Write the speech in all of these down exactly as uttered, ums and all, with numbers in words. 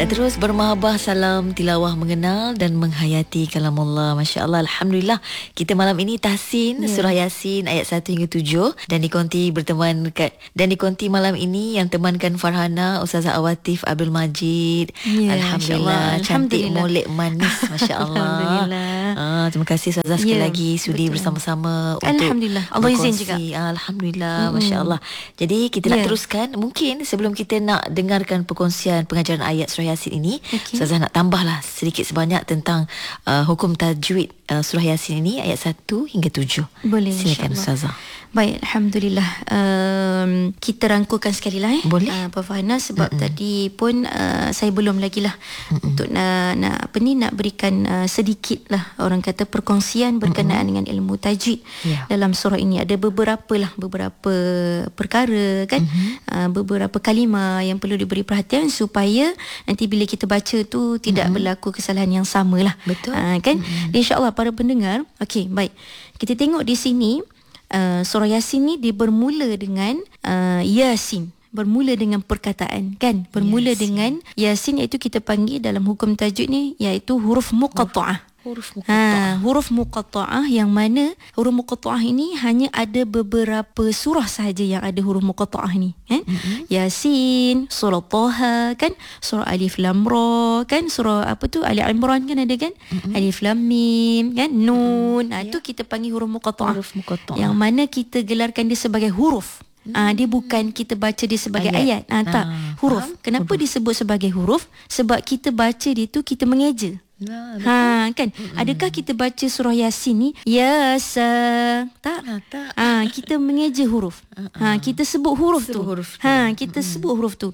Dan terus bermahabah salam tilawah mengenal dan menghayati kalamullah. Masya Allah, Alhamdulillah. Kita malam ini tahsin yeah. surah Yasin ayat satu hingga tujuh. Dan dikonti berteman kat, dan dikonti malam ini yang temankan Farhana, Ustazah Awatif Abdul Majid. yeah, Alhamdulillah. Cantik, molek, manis. Masya Allah. Alhamdulillah. Ah, terima kasih Ustazah sekali yeah, lagi sudi betul. bersama-sama untuk Alhamdulillah. Allah izin juga. Alhamdulillah. Masya Allah. Jadi kita yeah. nak teruskan. Mungkin sebelum kita nak dengarkan perkongsian pengajaran ayat surah Yasin ini, okay. Ustazah nak tambahlah sedikit sebanyak tentang uh, hukum tajwid uh, surah Yasin ini ayat satu hingga tujuh. Boleh. Silakan Ustazah. Baik, Alhamdulillah. Um, kita rangkukan sekali lah eh. Boleh. Uh, Puan Farhana, sebab Mm-mm. tadi pun uh, saya belum lagi lah Mm-mm. untuk nak, nak apa ni nak berikan uh, sedikit lah orang kata perkongsian berkenaan Mm-mm. dengan ilmu tajwid yeah. dalam surah ini. Ada beberapa lah beberapa perkara kan, uh, beberapa kalimah yang perlu diberi perhatian supaya nanti bila kita baca tu tidak Mm-mm. berlaku kesalahan yang sama lah. Betul. Uh, kan? InsyaAllah para pendengar. Okey, baik. Kita tengok di sini. Uh, surah Yasin ni dia bermula dengan uh, Yasin, bermula dengan perkataan kan, bermula Yasin. dengan Yasin, iaitu kita panggil dalam hukum tajwid ni iaitu huruf muqatta'ah. Huruf muqatta'ah. Ha, huruf muqatta'ah yang mana huruf muqatta'ah ini hanya ada beberapa surah sahaja yang ada huruf muqatta'ah ni kan. Mm-hmm. Yasin, surah Taha kan, surah Alif Lam Ra kan, surah apa tu Ali Imran kan ada kan, mm-hmm. Alif Lam Mim kan, Nun. Mm-hmm. Ah yeah. tu kita panggil huruf muqatta'ah. Huruf muqatta'ah. Yang mana kita gelarkan dia sebagai huruf. Hmm. Ah, dia bukan kita baca dia sebagai ayat, ayat. Ah, tak, ah, huruf. Faham? Kenapa huruf disebut sebagai huruf? Sebab kita baca dia tu kita mengeja. Nah, ha kan, mm-hmm. adakah kita baca surah Yasin ni Yasa? Tak. Ha, tak. Ha, kita mengeja huruf. Ha, kita sebut huruf sebut tu. Huruf tu. Ha, kita mm-hmm. sebut huruf tu.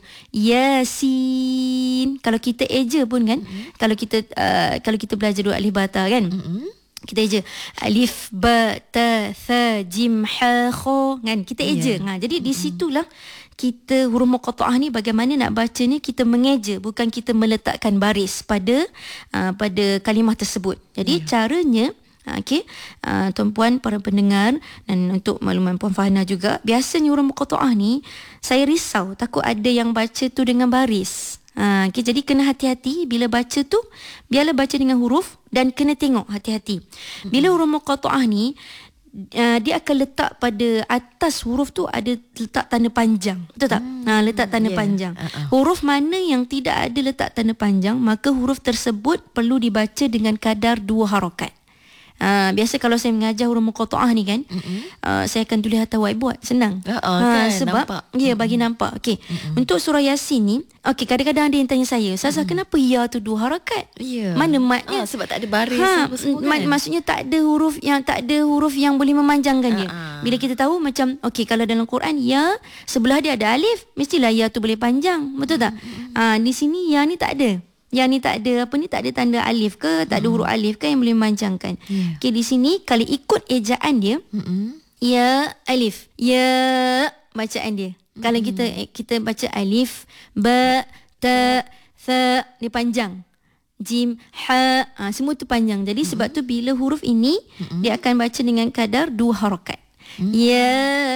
Yasin. Kalau kita eja pun kan, mm-hmm. kalau kita uh, kalau kita belajar dua alif ba ta kan. Mm-hmm. Kita eja alif ba ta tha jim ha kha kan, kita eja. Yeah. Ha, jadi di situlah kita huruf muqatta'ah ni bagaimana nak baca ni, kita mengeja, bukan kita meletakkan baris pada uh, pada kalimah tersebut. Jadi yeah. caranya okey, uh, tuan-puan para pendengar, dan untuk makluman Puan Farhana juga, biasanya huruf muqatta'ah ni saya risau takut ada yang baca tu dengan baris. Ha, okay, jadi kena hati-hati bila baca tu, biarlah baca dengan huruf dan kena tengok hati-hati. Bila huruf muqatta'ah ni uh, dia akan letak pada atas huruf tu ada letak tanda panjang. Betul tak? Hmm, ha, letak tanda yeah. panjang. Uh-uh. Huruf mana yang tidak ada letak tanda panjang, maka huruf tersebut perlu dibaca dengan kadar dua harakat. Uh, biasa kalau saya mengajar huruf muqatta'ah ni kan, mm-hmm. uh, saya akan tulis atas whiteboard, senang. Uh, uh, ha, kan, sebab ya yeah, bagi nampak. Okey. Mm-hmm. Untuk surah Yasin ni, okey, kadang-kadang ada yang tanya saya, Ustazah, mm-hmm. kenapa ya tu dua harakat? Yeah. Mana matnya? Uh, sebab tak ada baris ha, apa semua kan. Maksudnya tak ada huruf yang tak ada huruf yang boleh memanjangkan uh, dia. Uh. Bila kita tahu macam okey, kalau dalam Quran ya sebelah dia ada alif, mestilah ya tu boleh panjang. Betul tak? Mm-hmm. Uh, di sini ya ni tak ada. Yang ni tak ada apa ni, tak ada tanda alif ke, tak ada huruf alif ke yang boleh memanjangkan. Yeah. Okey, di sini kalau ikut ejaan dia, mm-hmm. ya alif, ya bacaan dia. Mm-hmm. Kalau kita kita baca alif, ba, ta, tha, dia panjang. Jim, ha, ha semua tu panjang. Jadi mm-hmm. sebab tu bila huruf ini mm-hmm. dia akan baca dengan kadar dua harakat. Mm-hmm. Ya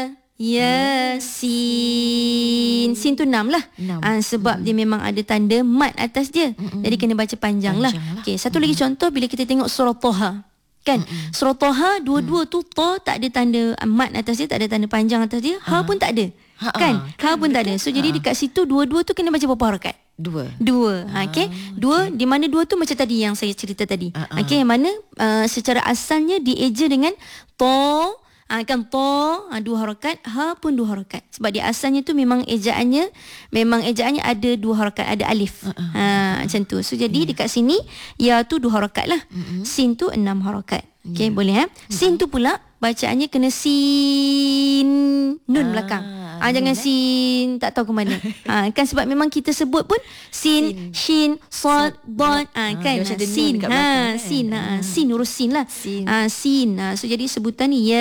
Yasin. Sin tu enam lah. Ha, sebab mm. dia memang ada tanda mat atas dia. Mm-mm. Jadi kena baca panjang, panjang lah. lah. Okay, satu Mm-mm. lagi contoh bila kita tengok surah Taha. Kan? Mm-mm. Surah Taha dua-dua mm. tu ta tak ada tanda mat atas dia, tak ada tanda panjang atas dia. Ha, ha pun tak ada. Ha, kan? Ha, kan? ha pun betul. tak ada. So ha. jadi dekat situ dua-dua tu kena baca berapa harakat? Dua. Dua. Ha, okay. Dua. Okay. Di mana dua tu macam tadi yang saya cerita tadi. Ha, okay. Yang mana uh, secara asalnya dieja dengan ta. Ha, kan ta ha, dua harakat, ha pun dua harakat. Sebab dia asalnya tu memang ejaannya memang ejaannya ada dua harakat, ada alif. Uh-uh. Ha, macam tu. So jadi yeah. dekat sini ya tu dua harakat lah. Uh-uh. Sin tu enam harakat. Okey, yeah. boleh eh? Sin uh-huh. tu pula bacaannya kena sin nun ah, belakang. Ah, jangan eh? sin tak tahu ke mana. ah, kan sebab memang kita sebut pun sin, sin. shin, sad, dad. Ah, kan ah, sin. Ha, belakang, sin. Kan? Ha, sin urus sin lah. Sin. Ah, sin. Ah, so jadi sebutan ni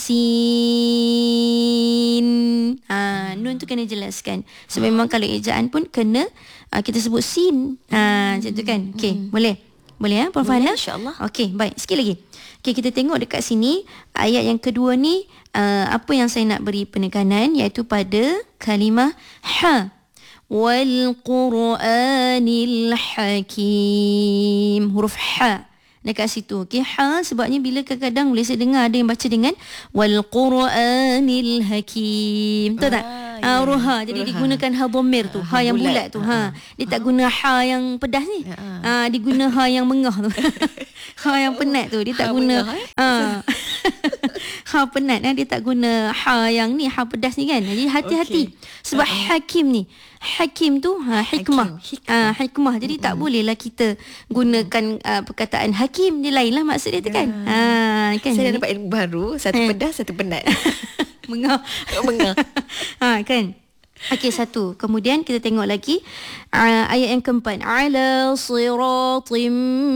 Yasin. Ah, nun tu kena jelaskan. So memang kalau ejaan pun kena ah, kita sebut sin. Ah, macam tu kan. Okey, boleh. Boleh ya, Puan Farhana? InsyaAllah. Okey, baik. Sikit lagi. Okey, kita tengok dekat sini ayat yang kedua ni, uh, apa yang saya nak beri penekanan iaitu pada kalimah ha. wal Qur'anil hakim. Huruf ha dekat situ. Okey, ha sebabnya bila kadang-kadang boleh saya dengar ada yang baca dengan wal Qur'anil hakim. Betul tak? Ah, huruf ha. Jadi digunakan ha dhamir tu, ha, ha yang bulat, bulat tu. Ha. Dia tak guna ha yang pedas ni. Ha, diguna ha yang mengah tu. Ha yang penat tu. Dia tak ha guna mengah, eh? ha. Ha penat eh? Dia tak guna ha yang ni, ha pedas ni kan. Jadi hati-hati. Okay. Sebab uh-huh. hakim ni, hakim tu ha hikmah. Hakim, hikmah. Ha, hikmah. Jadi uh-huh. tak bolehlah kita gunakan uh, perkataan hakim. Dia lainlah maksud dia tu kan. Uh. Ha kan. Saya dah dapat ilmu baru, satu uh. pedas, satu penat. Mengah. Mengah. Ha kan. Okey, satu. Kemudian kita tengok lagi uh, ayat yang keempat. Ala siratim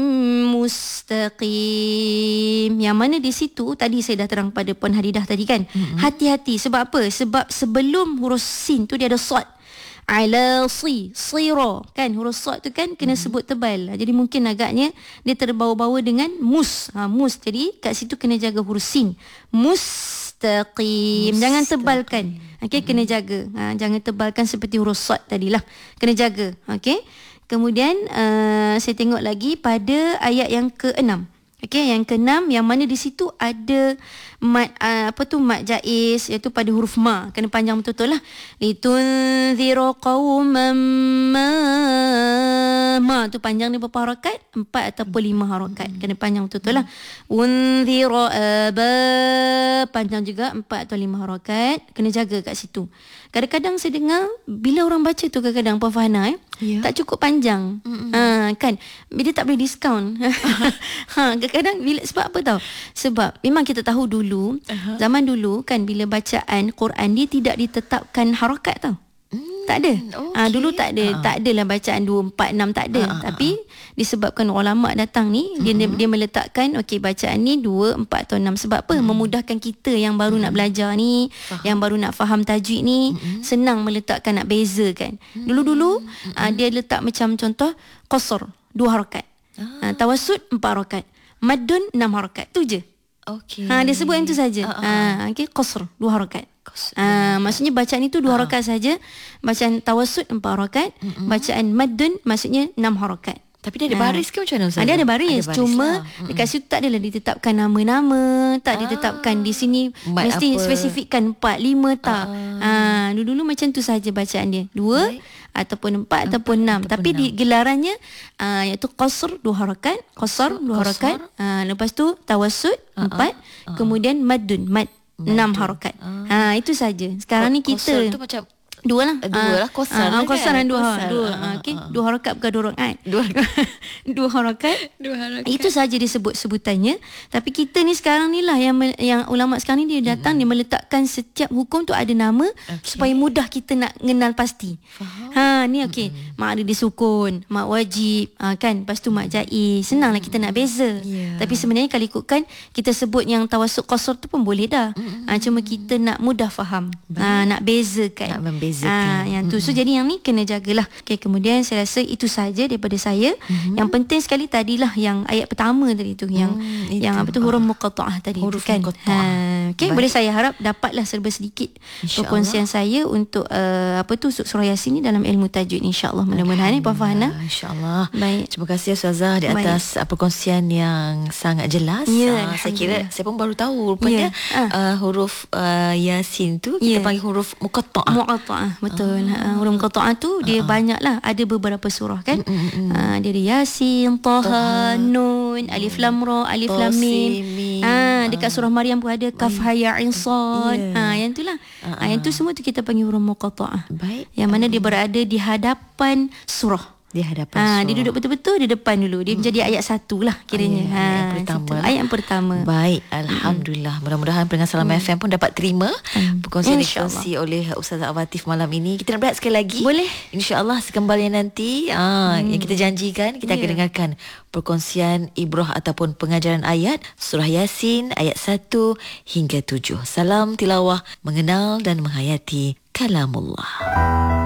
mustaqim. Yang mana di situ tadi saya dah terang pada Puan Hadidah tadi kan. Mm-hmm. Hati-hati. Sebab apa? Sebab sebelum huruf sin tu dia ada sad. Ala si, sira kan, huruf sad tu kan kena sebut tebal. Jadi mungkin agaknya dia terbawa-bawa dengan mus. Ha, mus. Jadi kat situ kena jaga huruf sin. Mustaqim. Jangan tebalkan. Okey, kena jaga. Ha, jangan tebalkan seperti huruf sad tadilah. Kena jaga. Okey. Kemudian uh, saya tengok lagi pada ayat yang keenam. Okey, yang keenam yang mana di situ ada mat uh, apa tu mat jaiz, iaitu pada huruf ma, kena panjang betul-betul lah. Litunziru qauman ma, ma tu panjang ni berapa harakat? Empat ataupun lima harakat. Kena panjang betul-betul lah. Unziru aba, panjang juga empat atau lima harakat. Kena jaga kat situ. Kadang-kadang saya dengar bila orang baca tu kadang-kadang Puan Fahana eh, yeah. tak cukup panjang. Ha, kan dia tak boleh diskaun. Ha, kadang-kadang bila, sebab apa tahu? Sebab memang kita tahu dulu, uh-huh. zaman dulu kan bila bacaan Quran dia tidak ditetapkan harakat tau. Hmm, tak ada. Okay. Ha, dulu tak ada, uh-huh. tak adalah bacaan dua, empat, enam tak ada. Uh-huh. Tapi disebabkan ulama datang ni, uh-huh. dia dia meletakkan okey bacaan ni dua, empat atau enam. Sebab apa? Uh-huh. Memudahkan kita yang baru uh-huh. nak belajar ni, faham. yang baru nak faham tajwid ni, uh-huh. senang meletakkan, nak bezakan. Uh-huh. Dulu-dulu uh-huh. uh, dia letak macam contoh qasr, dua harakat. Uh-huh. Uh, tawassut empat harakat. Maddun enam harakat. Tu je. Okey. Ha, dia sebut yang tu saja. Uh-huh. Ha, okey, qasr dua harakat. Ah, maksudnya bacaan itu dua harakat uh. saja. Bacaan tawassut empat harakat. Uh-uh. Bacaan maddun maksudnya enam harakat. Tapi dia ada baris ke macam mana Ustaz? Ada ada baris, ada baris cuma lah. dekat situ tak adalah ditetapkan nama-nama, tak ah. ditetapkan di sini mat mesti apa? Spesifikkan empat, lima tak. Ah. Ah, dulu-dulu macam tu saja bacaan dia. Dua Baik. ataupun empat ataupun enam. Tapi enam. Di gelarannya uh, iaitu qasr dua harakat, qasr dua harakat, uh, lepas tu tawassut uh-uh. empat, uh-uh. kemudian maddun mad enam harakat. Uh. Ha, itu saja. Sekarang Ko- ni kita qasr tu macam dua lah. Dua lah qasar. Ah, qasar kan? dan dua. Qasar. Dua. Ah, Okey, ah. dua harakat bukan dua rakaat. Dua. Dua harakat. Dua harakat. Itu saja disebut sebutannya. Tapi kita ni sekarang ni lah yang yang ulama sekarang ni dia datang mm-hmm. dia meletakkan setiap hukum tu ada nama okay. supaya mudah kita nak kenal pasti. Faham. Ha, ni okey. Mm-hmm. Mak ada disukun, mak wajib, ha, kan? Lepas tu mak jaiz. Senanglah kita nak beza. Yeah. Tapi sebenarnya kalau ikutkan kita sebut yang tawassut qasar tu pun boleh dah. Mm-hmm. Ha, cuma kita nak mudah faham. Ha, nak bezakan. Nak membezakan. Ha, yang tu. So jadi yang ni kena jagalah. Okay, kemudian saya rasa itu saja daripada saya. Mm-hmm. Yang penting sekali tadilah yang ayat pertama tadi tu, yang mm, yang apa tu huruf muqatta'ah tadi huruf tu kan. Ha, okay, boleh saya harap dapatlah serba sedikit perkongsian saya untuk uh, apa tu surah Yasin ni dalam ilmu tajwid, insya-Allah. Mudah-mudahan ni Puan Fahana. Insya-Allah. Baik. Terima kasih Ustazah di atas Baik. perkongsian yang sangat jelas. Ya, uh, saya kira saya pun baru tahu rupanya ya. uh, huruf uh, Yasin tu kita ya. panggil huruf muqatta'ah. Muqatta'ah, betul. Uh, uh, huruf muqatta'ah tu dia uh-huh. banyak lah, ada beberapa surah kan. Mm-hmm. Uh, dia ada Yasin, Taha, Nun, Alif Lam Ra, Alif Lam Mim. Ah, dekat surah Maryam pun ada Kaf Ha Ya Ain Sad. Yeah. Ah, yang itulah. Uh-huh. Ah, yang tu semua tu kita panggil huruf muqatta'ah. Baik. Yang mana dia berada di hadapan surah. Di hadapan ha, surah. Dia duduk betul-betul di depan dulu. Dia hmm. menjadi ayat satu lah kiranya. Ayat, ha, ayat pertama. Ayat yang pertama. Baik, Alhamdulillah. Hmm. Mudah-mudahan pendengar Salam hmm. F M pun dapat terima hmm. perkongsian dikongsi oleh Ustazah Awatif malam ini. Kita nak berehat sekali lagi. Boleh. InsyaAllah sekembalnya nanti ha, hmm. yang kita janjikan, kita yeah. akan dengarkan perkongsian ibrah ataupun pengajaran ayat surah Yasin ayat satu hingga tujuh. Salam tilawah, mengenal dan menghayati kalamullah.